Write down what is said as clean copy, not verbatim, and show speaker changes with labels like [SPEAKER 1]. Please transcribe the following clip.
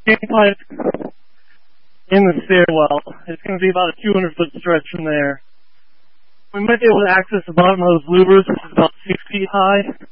[SPEAKER 1] escape pipe in the stairwell. It's going to be about a 200-foot stretch from there. We might be able to access the bottom of those louvers, which is about 6 feet high.